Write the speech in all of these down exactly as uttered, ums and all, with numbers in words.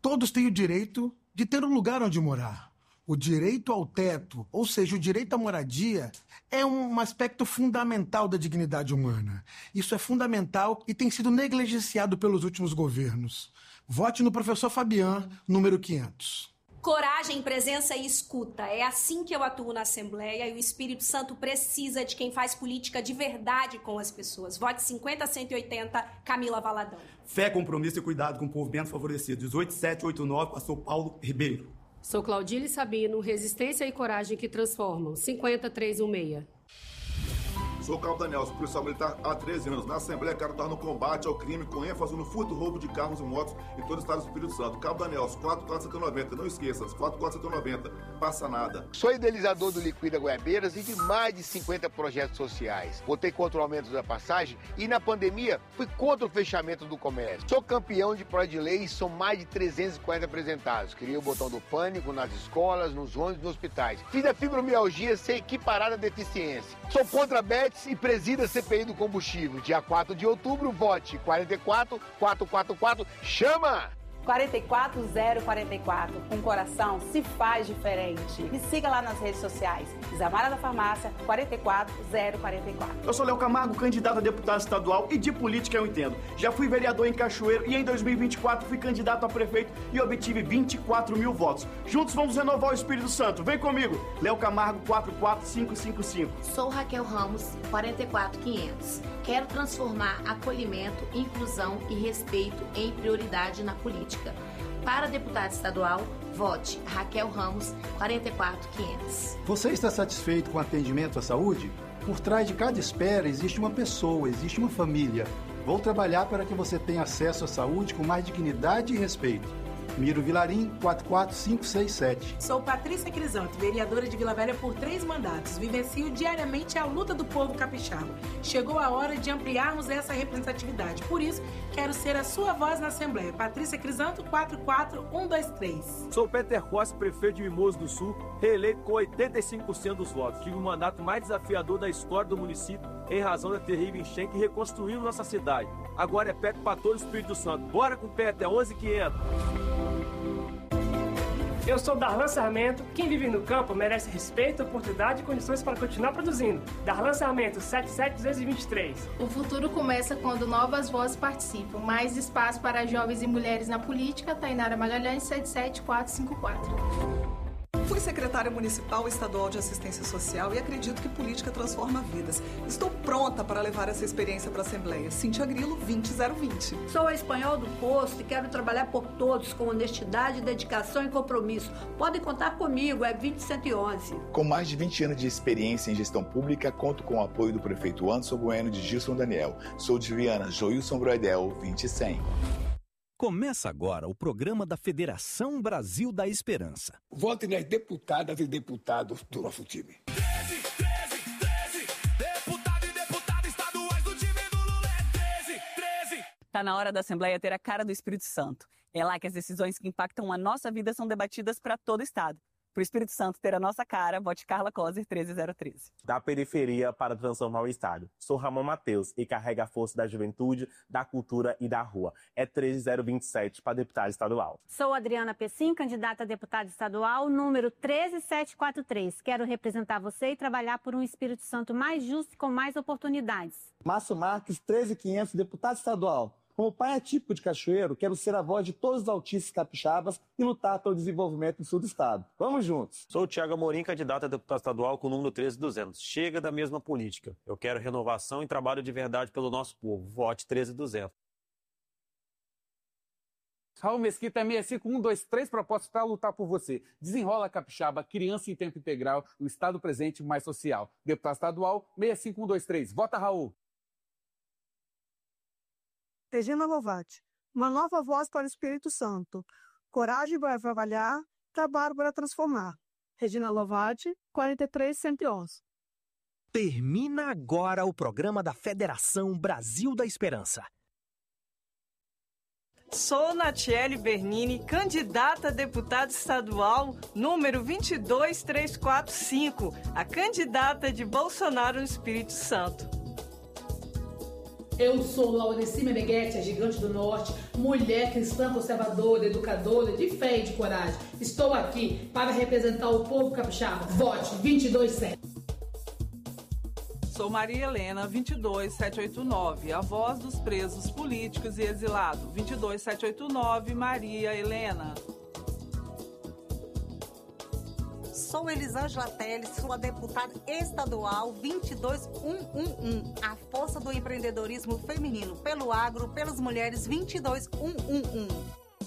Todos têm o direito de ter um lugar onde morar. O direito ao teto, ou seja, o direito à moradia, é um aspecto fundamental da dignidade humana. Isso é fundamental e tem sido negligenciado pelos últimos governos. Vote no professor Fabian, número quinhentos. Coragem, presença e escuta. É assim que eu atuo na Assembleia e o Espírito Santo precisa de quem faz política de verdade com as pessoas. Vote cinquenta a cento e oitenta, Camila Valadão. Fé, compromisso e cuidado com o povo menos favorecido. dezoito sete oito nove, pastor Paulo Ribeiro. Sou Claudile Sabino, resistência e coragem que transformam. cinquenta, trezentos e dezesseis. Sou Cabo Daniel, sou policial militar há treze anos. Na Assembleia, quero estar no combate ao crime com ênfase no furto e roubo de carros e motos em todo o estado do Espírito Santo. Cabo Daniel, quatro quatro sete nove zero. Não esqueça, quatro quatro sete nove zero. Passa nada. Sou idealizador do Liquida Goiabeiras e de mais de cinquenta projetos sociais. Votei contra o aumento da passagem e, na pandemia, fui contra o fechamento do comércio. Sou campeão de projeto de lei e são mais de trezentos e quarenta apresentados. Criei o botão do pânico nas escolas, nos ônibus e nos hospitais. Fiz a fibromialgia ser equiparada à deficiência. Sou contra a B E T S e presido a C P I do combustível. Dia quatro de outubro, vote quarenta e quatro, quatrocentos e quarenta e quatro. Chama! quarenta e quatro zero quarenta e quatro. Com coração se faz diferente. Me siga lá nas redes sociais. Isamara da Farmácia, quarenta e quatro zero quarenta e quatro. Eu sou Léo Camargo, candidato a deputado estadual e de política eu entendo. Já fui vereador em Cachoeiro e em dois mil e vinte e quatro fui candidato a prefeito e obtive vinte e quatro mil votos. Juntos vamos renovar o Espírito Santo. Vem comigo. Léo Camargo, quatro quatro cinco cinco cinco. Sou Raquel Ramos, quarenta e quatro quinhentos. Quero transformar acolhimento, inclusão e respeito em prioridade na política. Para deputado estadual, vote Raquel Ramos, quarenta e quatro quinhentos. Você está satisfeito com o atendimento à saúde? Por trás de cada espera existe uma pessoa, existe uma família. Vou trabalhar para que você tenha acesso à saúde com mais dignidade e respeito. Miro Vilarim, quatro quatro cinco seis sete. Sou Patrícia Crisanto, vereadora de Vila Velha por três mandatos. Vivencio diariamente a luta do povo capixaba. Chegou a hora de ampliarmos essa representatividade. Por isso, quero ser a sua voz na Assembleia. Patrícia Crisanto, quatro quatro um dois três. Sou Peter Costa, prefeito de Mimoso do Sul, reeleito com oitenta e cinco por cento dos votos. Tive o mandato mais desafiador da história do município em razão da terrível enchente que reconstruiu nossa cidade. Agora é perto para todo o Espírito Santo. Bora com o Peter, onze quinhentos. Eu sou Darlan Sarmento. Quem vive no campo merece respeito, oportunidade e condições para continuar produzindo. Darlan Sarmento, setenta e sete duzentos e vinte e três. O futuro começa quando novas vozes participam. Mais espaço para jovens e mulheres na política. Tainara Magalhães, setenta e sete quatrocentos e cinquenta e quatro. Fui secretária municipal e estadual de assistência social e acredito que política transforma vidas. Estou pronta para levar essa experiência para a Assembleia. Cíntia Grilo, vinte zero vinte. Sou a espanhol do posto e quero trabalhar por todos com honestidade, dedicação e compromisso. Podem contar comigo, é vinte cento e onze. Com mais de vinte anos de experiência em gestão pública, conto com o apoio do prefeito Anderson Bueno de Gilson Daniel. Sou de Viana, Joilson Broedel, vinte cem. Começa agora o programa da Federação Brasil da Esperança. Vote nas deputadas e deputados do nosso time. treze, treze, treze, deputado e deputada estaduais do time do Lula é treze, treze. Tá na hora da Assembleia ter a cara do Espírito Santo. É lá que as decisões que impactam a nossa vida são debatidas para todo o Estado. Para o Espírito Santo ter a nossa cara, vote Carla Coser, treze zero treze. Da periferia para transformar o Estado. Sou Ramon Matheus e carrego a força da juventude, da cultura e da rua. É treze zero vinte e sete para deputado estadual. Sou Adriana Pessim, candidata a deputada estadual, número treze sete quatro três. Quero representar você e trabalhar por um Espírito Santo mais justo e com mais oportunidades. Márcio Marques, treze quinhentos, deputado estadual. Como pai atípico de Cachoeiro, quero ser a voz de todos os autistas capixabas e lutar pelo desenvolvimento do sul do estado. Vamos juntos! Sou o Thiago Amorim, candidato a deputado estadual com o número treze duzentos. Chega da mesma política. Eu quero renovação e trabalho de verdade pelo nosso povo. Vote treze duzentos. Raul Mesquita, seis cinco um dois três propostas para lutar por você. Desenrola Capixaba, criança em tempo integral, o Estado presente mais social. Deputado estadual, seis cinco um dois três. Vota, Raul! Regina Lovati, uma nova voz para o Espírito Santo. Coragem para trabalhar, trabalho para transformar. Regina Lovati, quarenta e três cento e onze. Termina agora o programa da Federação Brasil da Esperança. Sou Natiele Bernini, candidata a deputada estadual, número vinte e dois trezentos e quarenta e cinco, a candidata de Bolsonaro no Espírito Santo. Eu sou Laurici Meneghetti, a gigante do norte, mulher cristã conservadora, educadora, de fé e de coragem. Estou aqui para representar o povo capixaba. Vote vinte e dois sete. Sou Maria Helena, vinte e dois sete oito nove, a voz dos presos políticos e exilados. vinte e dois sete oito nove, Maria Helena. Sou Elisângela Teles, sou a deputada estadual vinte e dois mil cento e onze, a força do empreendedorismo feminino pelo agro, pelas mulheres vinte e dois mil cento e onze.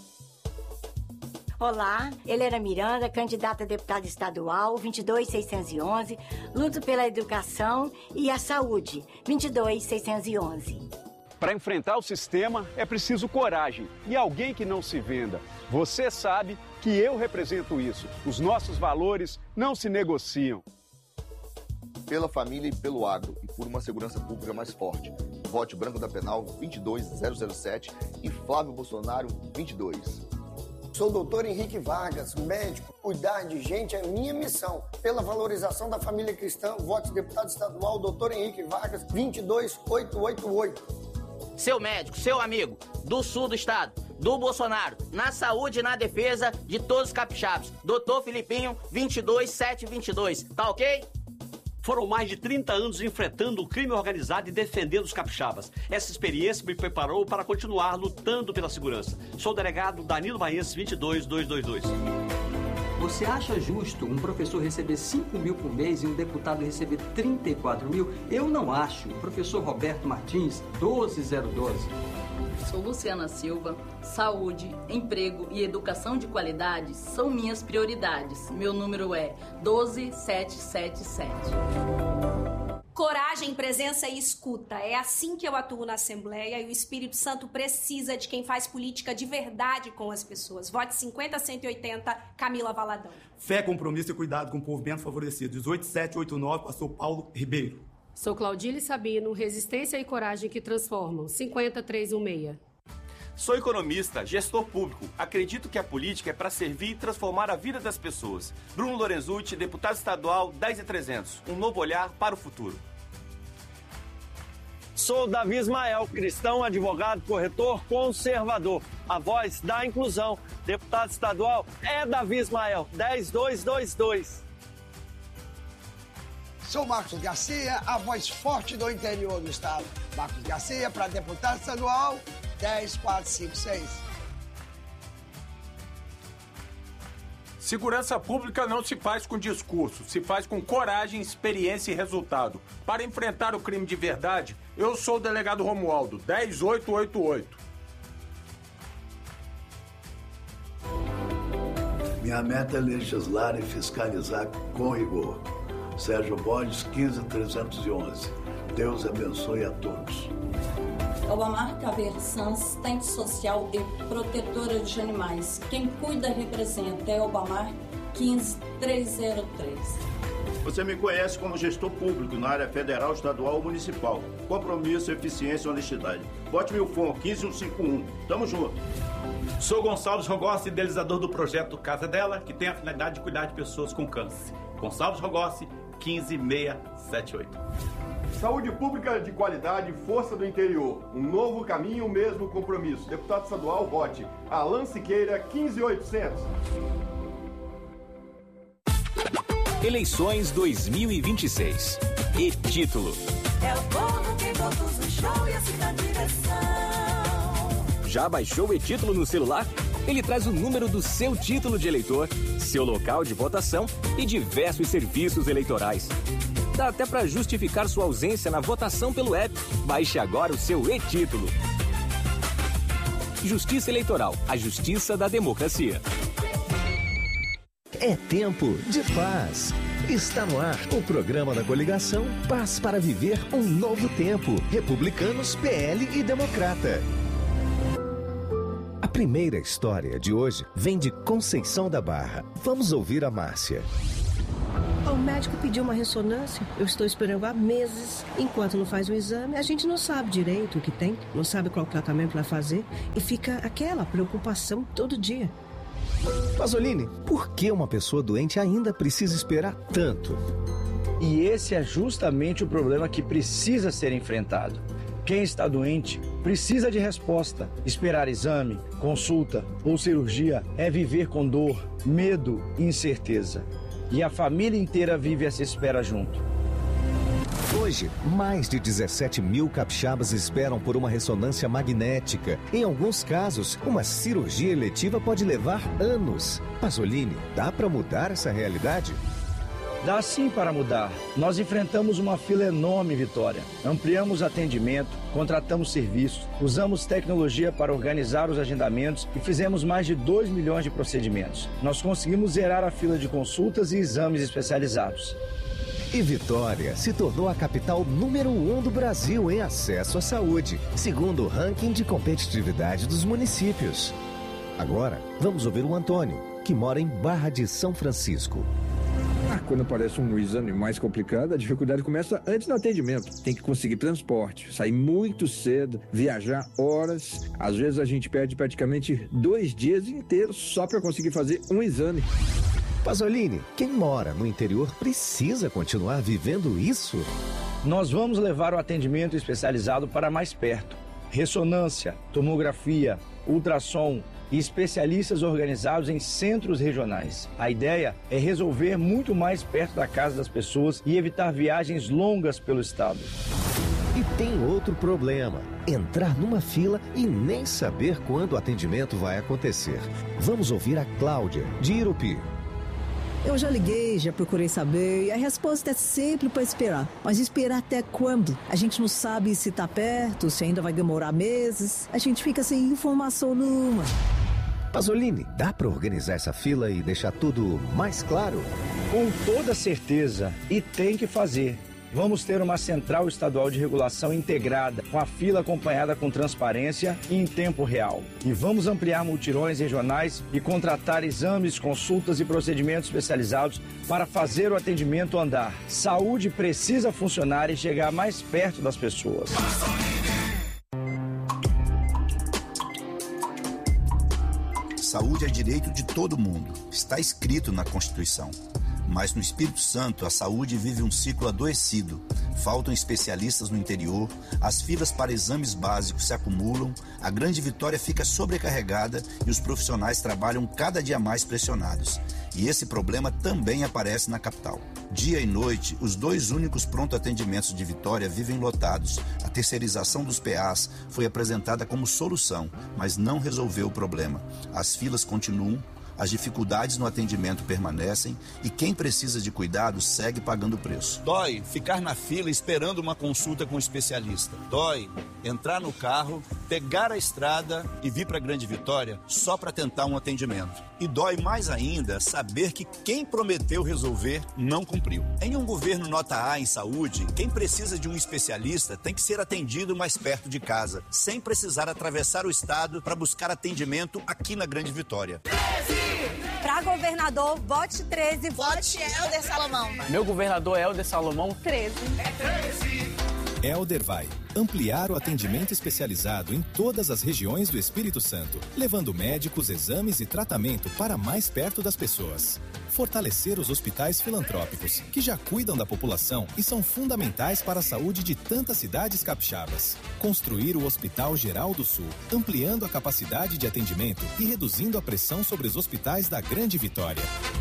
Olá, Helena Miranda, candidata a deputada estadual vinte e dois mil seiscentos e onze, luto pela educação e a saúde vinte e dois mil seiscentos e onze. Para enfrentar o sistema é preciso coragem e alguém que não se venda. Você sabe que eu represento isso. Os nossos valores não se negociam. Pela família e pelo agro e por uma segurança pública mais forte. Vote Branco da Penal vinte e dois mil e sete e Flávio Bolsonaro vinte e dois. Sou o doutor Henrique Vargas, médico. Cuidar de gente é minha missão. Pela valorização da família cristã, vote deputado estadual doutor Henrique Vargas vinte e dois mil oitocentos e oitenta e oito. Seu médico, seu amigo, do sul do estado, do Bolsonaro, na saúde e na defesa de todos os capixabas. doutor Filipinho, vinte e dois mil setecentos e vinte e dois, tá ok? Foram mais de trinta anos enfrentando o crime organizado e defendendo os capixabas. Essa experiência me preparou para continuar lutando pela segurança. Sou o delegado Danilo Baense, vinte e dois mil duzentos e vinte e dois. Você acha justo um professor receber cinco mil por mês e um deputado receber trinta e quatro mil? Eu não acho. Professor Roberto Martins, doze mil doze. Sou Luciana Silva. Saúde, emprego e educação de qualidade são minhas prioridades. Meu número é doze mil setecentos e setenta e sete. Coragem, presença e escuta. É assim que eu atuo na Assembleia e o Espírito Santo precisa de quem faz política de verdade com as pessoas. Vote cinquenta cento e oitenta, Camila Valadão. Fé, compromisso e cuidado com o povo menos favorecido. dezoito mil setecentos e oitenta e nove, pastor Paulo Ribeiro. Sou Claudile Sabino, resistência e coragem que transformam. cinquenta três dezesseis. Sou economista, gestor público. Acredito que a política é para servir e transformar a vida das pessoas. Bruno Lorenzucci, deputado estadual dez mil e trezentos. Um novo olhar para o futuro. Sou Davi Ismael, cristão, advogado, corretor, conservador. A voz da inclusão. Deputado estadual é Davi Ismael, dez mil duzentos e vinte e dois. Sou Marcos Garcia, a voz forte do interior do estado. Marcos Garcia para deputado estadual dez mil quatrocentos e cinquenta e seis. Segurança pública não se faz com discurso, se faz com coragem, experiência e resultado. Para enfrentar o crime de verdade, eu sou o delegado Romualdo, dez mil oitocentos e oitenta e oito. Minha meta é legislar e fiscalizar com rigor. Sérgio Borges, quinze mil trezentos e onze. Deus abençoe a todos. Obamar Caber Sanz, assistente social e protetora de animais. Quem cuida representa é Obamar quinze mil trezentos e três. Você me conhece como gestor público na área federal, estadual ou municipal. Compromisso, eficiência e honestidade. Vote Milfon, quinze mil cento e cinquenta e um. Tamo junto. Sou Gonçalves Rogossi, idealizador do projeto Casa Dela, que tem a finalidade de cuidar de pessoas com câncer. Gonçalves Rogossi, quinze mil seiscentos e setenta e oito. Saúde pública de qualidade, força do interior. Um novo caminho, o mesmo compromisso. Deputado estadual, vote Alan Siqueira, quinze mil e oitocentos. Eleições dois mil e vinte e seis. E título. É o povo que votos no show e assim na direção. Já baixou o e-título no celular? Ele traz o número do seu título de eleitor, seu local de votação e diversos serviços eleitorais. Dá até para justificar sua ausência na votação pelo app. Baixe agora o seu e-título. Justiça Eleitoral, a justiça da democracia. É tempo de paz. Está no ar o programa da coligação Paz para Viver um Novo Tempo. Republicanos, P L e Democrata. A primeira história de hoje vem de Conceição da Barra. Vamos ouvir a Márcia. O médico pediu uma ressonância. Eu estou esperando há meses. Enquanto não faz o exame, a gente não sabe direito o que tem, não sabe qual tratamento vai fazer e fica aquela preocupação todo dia. Pasolini, por que uma pessoa doente ainda precisa esperar tanto? E esse é justamente o problema que precisa ser enfrentado. Quem está doente precisa de resposta. Esperar exame, consulta ou cirurgia é viver com dor, medo e incerteza. E a família inteira vive essa espera junto. Hoje, mais de dezessete mil capixabas esperam por uma ressonância magnética. Em alguns casos, uma cirurgia eletiva pode levar anos. Pasolini, dá para mudar essa realidade? Dá sim para mudar. Nós enfrentamos uma fila enorme, Vitória. Ampliamos atendimento, contratamos serviços, usamos tecnologia para organizar os agendamentos e fizemos mais de dois milhões de procedimentos. Nós conseguimos zerar a fila de consultas e exames especializados. E Vitória se tornou a capital número um do Brasil em acesso à saúde, segundo o ranking de competitividade dos municípios. Agora, vamos ouvir o Antônio, que mora em Barra de São Francisco. Ah, quando aparece um exame mais complicado, a dificuldade começa antes do atendimento. Tem que conseguir transporte, sair muito cedo, viajar horas. Às vezes a gente perde praticamente dois dias inteiros só para conseguir fazer um exame. Pasolini, quem mora no interior precisa continuar vivendo isso? Nós vamos levar o atendimento especializado para mais perto. Ressonância, tomografia, ultrassom e especialistas organizados em centros regionais. A ideia é resolver muito mais perto da casa das pessoas e evitar viagens longas pelo estado. E tem outro problema: entrar numa fila e nem saber quando o atendimento vai acontecer. Vamos ouvir a Cláudia, de Irupi. Eu já liguei, já procurei saber, e a resposta é sempre para esperar. Mas esperar até quando? A gente não sabe se está perto, se ainda vai demorar meses. A gente fica sem informação nenhuma. Pasolini, dá para organizar essa fila e deixar tudo mais claro? Com toda certeza, e tem que fazer. Vamos ter uma central estadual de regulação integrada, com a fila acompanhada com transparência e em tempo real. E vamos ampliar multirões regionais e contratar exames, consultas e procedimentos especializados para fazer o atendimento andar. Saúde precisa funcionar e chegar mais perto das pessoas. Saúde é direito de todo mundo. Está escrito na Constituição. Mas no Espírito Santo, a saúde vive um ciclo adoecido. Faltam especialistas no interior, as filas para exames básicos se acumulam, a Grande Vitória fica sobrecarregada e os profissionais trabalham cada dia mais pressionados. E esse problema também aparece na capital. Dia e noite, os dois únicos pronto-atendimentos de Vitória vivem lotados. A terceirização dos P As foi apresentada como solução, mas não resolveu o problema. As filas continuam, as dificuldades no atendimento permanecem e quem precisa de cuidado segue pagando o preço. Dói ficar na fila esperando uma consulta com um especialista. Dói entrar no carro, pegar a estrada e vir para Grande Vitória só para tentar um atendimento. E dói mais ainda saber que quem prometeu resolver não cumpriu. Em um governo nota A em saúde, quem precisa de um especialista tem que ser atendido mais perto de casa, sem precisar atravessar o estado para buscar atendimento aqui na Grande Vitória. Para governador, vote treze. Vote Helder Salomão. Meu governador é Helder Salomão. treze. É treze. Helder vai ampliar o atendimento especializado em todas as regiões do Espírito Santo, levando médicos, exames e tratamento para mais perto das pessoas. Fortalecer os hospitais filantrópicos, que já cuidam da população e são fundamentais para a saúde de tantas cidades capixabas. Construir o Hospital Geral do Sul, ampliando a capacidade de atendimento e reduzindo a pressão sobre os hospitais da Grande Vitória.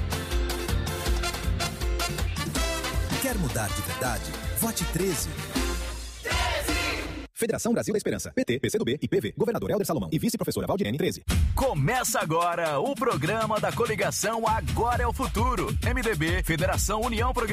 Quer mudar de verdade? Vote treze. Federação Brasil da Esperança, P T, P C do B e P V, governador Helder Salomão e vice-professora Valdirene treze. Começa agora o programa da coligação Agora é o Futuro. M D B, Federação União Progressista.